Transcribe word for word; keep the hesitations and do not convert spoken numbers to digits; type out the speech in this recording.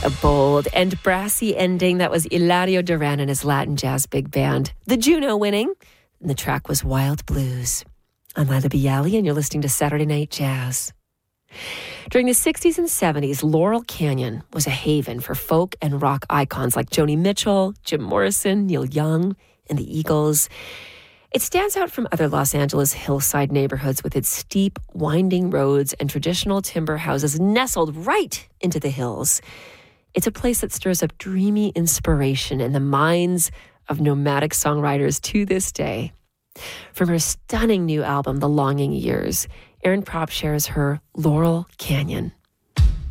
A bold and brassy ending. That was Ilario Duran and his Latin jazz big band. The Juno winning. And the track was Wild Blues. I'm Lila Bialy, and you're listening to Saturday Night Jazz. During the sixties and seventies, Laurel Canyon was a haven for folk and rock icons like Joni Mitchell, Jim Morrison, Neil Young, and the Eagles. It stands out from other Los Angeles hillside neighborhoods with its steep, winding roads and traditional timber houses nestled right into the hills. It's a place that stirs up dreamy inspiration in the minds of nomadic songwriters to this day. From her stunning new album, The Longing Years, Erin Propp shares her Laurel Canyon.